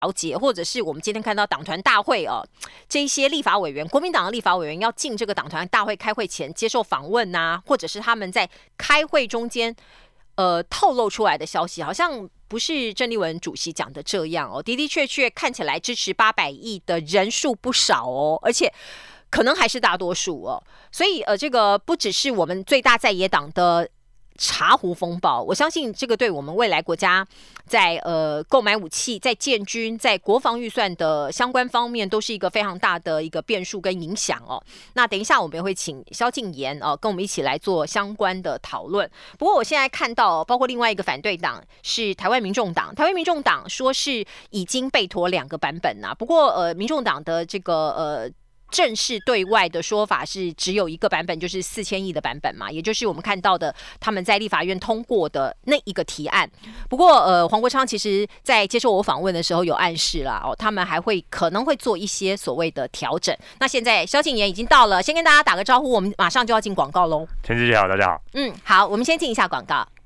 了解，或者是我们今天看到党团大会这一些立法委员，国民党的立法委员要进这个党团大会开会前接受访问啊，或者是他们在开会中间透露出来的消息，好像不是郑丽文主席讲的这样的的确确看起来支持800亿的人数不少而且可能还是大多数所以这个不只是我们最大在野党的茶壶风暴，我相信这个对我们未来国家在购买武器、在建军、在国防预算的相关方面，都是一个非常大的一个变数跟影响那等一下我们也会请萧敬言跟我们一起来做相关的讨论。不过我现在看到，包括另外一个反对党是台湾民众党，台湾民众党说是已经备妥2个版本不过民众党的这个正式对外的说法是只有1个版本，就是4000亿的版本嘛，也就是我们看到的他们在立法院通过的那一个提案。不过黄国昌其实在接受我访问的时候有暗示啦他们还会可能会做一些所谓的调整。那现在萧敬言已经到了，先跟大家打个招呼，我们马上就要进广告喽。 陈子姐好，大家好。 好，我们先进一下广告。